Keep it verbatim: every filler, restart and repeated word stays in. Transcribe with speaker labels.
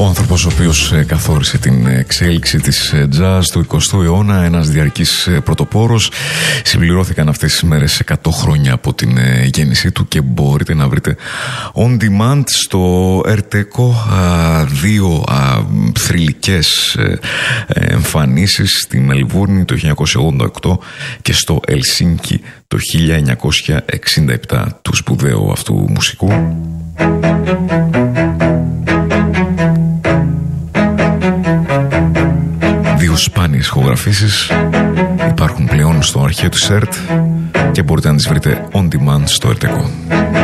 Speaker 1: Ο άνθρωπος ο οποίος καθόρισε την εξέλιξη της jazz του εικοστού αιώνα, ένας διαρκής πρωτοπόρος. Συμπληρώθηκαν αυτές τις μέρες εκατό χρόνια από την γέννησή του και μπορείτε να βρείτε on demand στο Ερτέκο δύο θρυλικές εμφανίσεις στη Μελβούρνη το χίλια εννιακόσια ογδόντα οκτώ και στο Ελσίνκι το χίλια εννιακόσια εξήντα επτά του σπουδαίου αυτού μουσικού. Δύο σπάνιες ηχογραφήσεις υπάρχουν πλέον στο αρχείο του ΣΕΡΤ και μπορείτε να τις βρείτε on demand στο Ερτέκο.